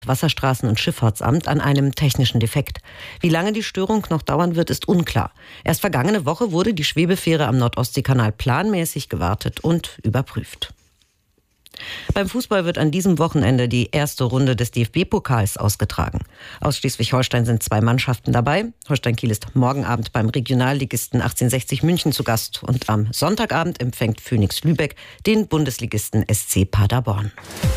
Wasserstraßen- und Schifffahrtsamt an einem technischen Defekt. Wie lange die Störung noch dauern wird, ist unklar. Erst vergangene Woche wurde die Schwebefähre am Nordostseekanal planmäßig gewartet und überprüft. Beim Fußball wird an diesem Wochenende die erste Runde des DFB-Pokals ausgetragen. Aus Schleswig-Holstein sind 2 Mannschaften dabei. Holstein Kiel ist morgen Abend beim Regionalligisten 1860 München zu Gast. Und am Sonntagabend empfängt Phoenix Lübeck den Bundesligisten SC Paderborn.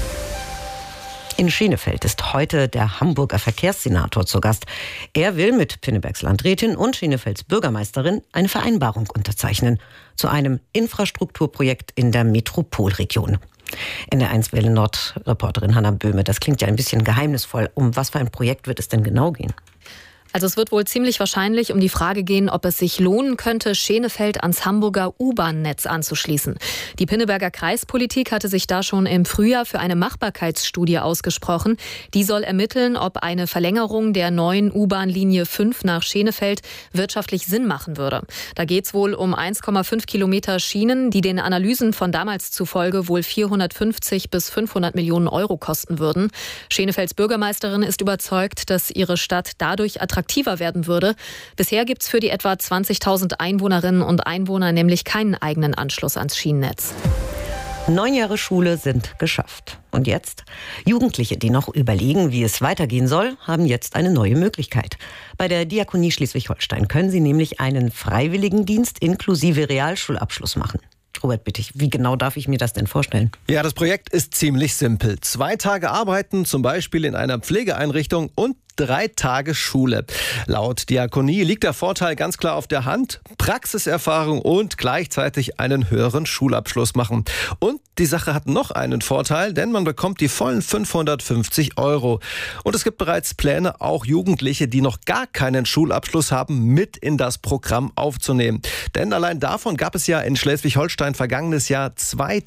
In Schenefeld ist heute der Hamburger Verkehrssenator zu Gast. Er will mit Pinnebergs Landrätin und Schenefelds Bürgermeisterin eine Vereinbarung unterzeichnen zu einem Infrastrukturprojekt in der Metropolregion. NDR1 Welle Nord-Reporterin Hanna Böhme, das klingt ja ein bisschen geheimnisvoll. Um was für ein Projekt wird es denn genau gehen? Also es wird wohl ziemlich wahrscheinlich um die Frage gehen, ob es sich lohnen könnte, Schenefeld ans Hamburger U-Bahn-Netz anzuschließen. Die Pinneberger Kreispolitik hatte sich da schon im Frühjahr für eine Machbarkeitsstudie ausgesprochen. Die soll ermitteln, ob eine Verlängerung der neuen U-Bahn-Linie 5 nach Schenefeld wirtschaftlich Sinn machen würde. Da geht es wohl um 1,5 Kilometer Schienen, die den Analysen von damals zufolge wohl 450 bis 500 Millionen Euro kosten würden. Schenefelds Bürgermeisterin ist überzeugt, dass ihre Stadt dadurch attraktiver werden würde. Bisher gibt es für die etwa 20.000 Einwohnerinnen und Einwohner nämlich keinen eigenen Anschluss ans Schienennetz. 9 Jahre Schule sind geschafft. Und jetzt? Jugendliche, die noch überlegen, wie es weitergehen soll, haben jetzt eine neue Möglichkeit. Bei der Diakonie Schleswig-Holstein können sie nämlich einen Freiwilligendienst inklusive Realschulabschluss machen. Robert Bittig, wie genau darf ich mir das denn vorstellen? Ja, das Projekt ist ziemlich simpel. 2 Tage arbeiten, zum Beispiel in einer Pflegeeinrichtung, und 3 Tage Schule. Laut Diakonie liegt der Vorteil ganz klar auf der Hand: Praxiserfahrung und gleichzeitig einen höheren Schulabschluss machen. Und die Sache hat noch einen Vorteil, denn man bekommt die vollen 550 Euro. Und es gibt bereits Pläne, auch Jugendliche, die noch gar keinen Schulabschluss haben, mit in das Programm aufzunehmen. Denn allein davon gab es ja in Schleswig-Holstein vergangenes Jahr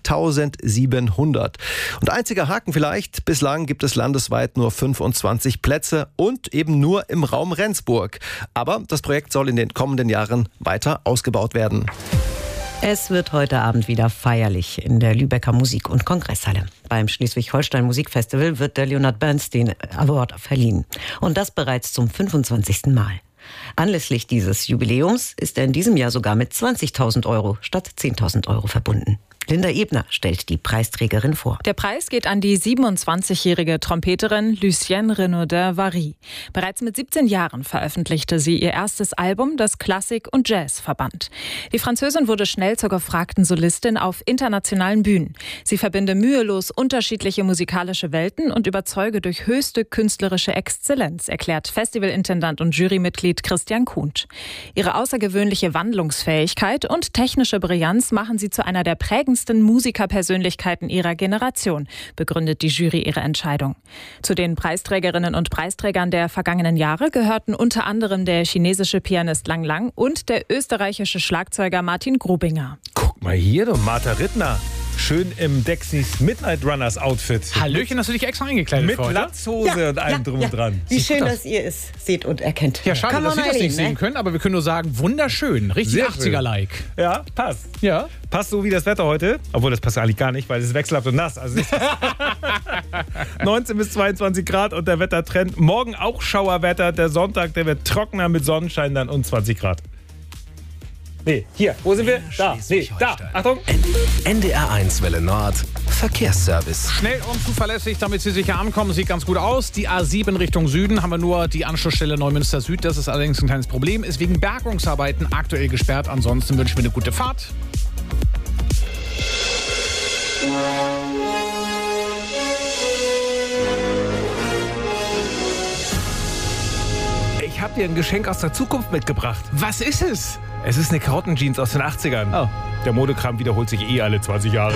2700. Und einziger Haken vielleicht: bislang gibt es landesweit nur 25 Plätze und eben nur im Raum Rendsburg. Aber das Projekt soll in den kommenden Jahren weiter ausgebaut werden. Es wird heute Abend wieder feierlich in der Lübecker Musik- und Kongresshalle. Beim Schleswig-Holstein Musikfestival wird der Leonard Bernstein Award verliehen. Und das bereits zum 25. Mal. Anlässlich dieses Jubiläums ist er in diesem Jahr sogar mit 20.000 Euro statt 10.000 Euro verbunden. Linda Ebner stellt die Preisträgerin vor. Der Preis geht an die 27-jährige Trompeterin Lucienne Renaudin-Vary. Bereits mit 17 Jahren veröffentlichte sie ihr erstes Album, das Klassik und Jazz verband. Die Französin wurde schnell zur gefragten Solistin auf internationalen Bühnen. Sie verbinde mühelos unterschiedliche musikalische Welten und überzeuge durch höchste künstlerische Exzellenz, erklärt Festivalintendant und Jurymitglied Christian Kuhnt. Ihre außergewöhnliche Wandlungsfähigkeit und technische Brillanz machen sie zu einer der prägendsten Musikerpersönlichkeiten ihrer Generation, begründet die Jury ihre Entscheidung. Zu den Preisträgerinnen und Preisträgern der vergangenen Jahre gehörten unter anderem der chinesische Pianist Lang Lang und der österreichische Schlagzeuger Martin Grubinger. Guck mal hier, du Martha Rittner. Schön im Dexys Midnight Runners Outfit. Hallöchen, hast du dich extra eingekleidet mit für heute? Latzhose und allem drum und dran. Wie schön, dass ihr es seht und erkennt. Ja, schade, dass wir das nicht sehen können, aber wir können nur sagen, wunderschön. Richtig Sehr 80er-like. Ja, passt. Ja. Passt so wie das Wetter heute. Obwohl, das passt eigentlich gar nicht, weil es ist wechselhaft und nass. Also 19 bis 22 Grad und der Wettertrend. Morgen auch Schauerwetter. Der Sonntag, der wird trockener mit Sonnenschein dann und 20 Grad. Nee, hier, wo sind wir? Da, nee, da, Achtung. NDR1 Welle Nord, Verkehrsservice. Schnell und zuverlässig, damit Sie sicher ankommen. Sieht ganz gut aus. Die A7 Richtung Süden haben wir nur die Anschlussstelle Neumünster Süd. Das ist allerdings ein kleines Problem. Ist wegen Bergungsarbeiten aktuell gesperrt. Ansonsten wünschen wir eine gute Fahrt. Ich habe dir ein Geschenk aus der Zukunft mitgebracht. Was ist es? Es ist eine Karottenjeans aus den 80ern. Oh. Der Modekram wiederholt sich alle 20 Jahre.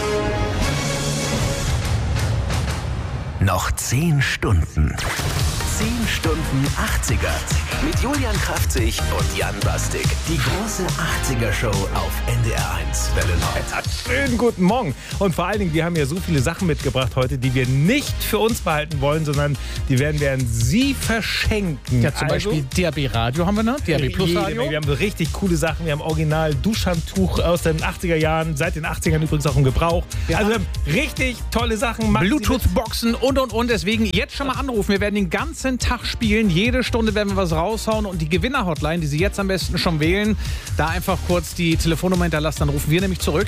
Noch 10 Stunden. 10 Stunden 80er mit Julian Kraftzig und Jan Bastik. Die große 80er-Show auf NDR1 Welle Nord. Schönen guten Morgen. Und vor allen Dingen, wir haben ja so viele Sachen mitgebracht heute, die wir nicht für uns behalten wollen, sondern die werden wir an Sie verschenken. Ja, zum Beispiel DAB Radio haben wir, ne? DAB Plus Radio. Wir haben so richtig coole Sachen. Wir haben original Duschhandtuch aus den 80er Jahren, seit den 80ern übrigens auch im Gebrauch. Ja. Also wir haben richtig tolle Sachen. Bluetooth-Boxen und. Deswegen jetzt schon mal anrufen. Wir werden den ganzen Tag spielen. Jede Stunde werden wir was raushauen. Und die Gewinner-Hotline, die Sie jetzt am besten schon wählen, da einfach kurz die Telefonnummer hinterlassen. Dann rufen wir nämlich zurück.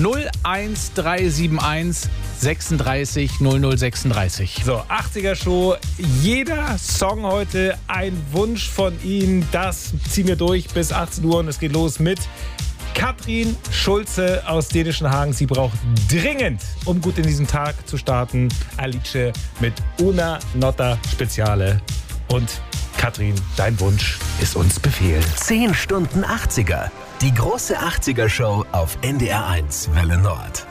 01371 36 0036. So, 80er Show. Jeder Song heute ein Wunsch von Ihnen. Das ziehen wir durch bis 18 Uhr und es geht los mit Katrin Schulze aus Dänischen Hagen. Sie braucht dringend, um gut in diesen Tag zu starten, Alice mit Una Notte Speziale. Und Katrin, dein Wunsch ist uns Befehl. 10 Stunden 80er. Die große 80er-Show auf NDR1 Welle Nord.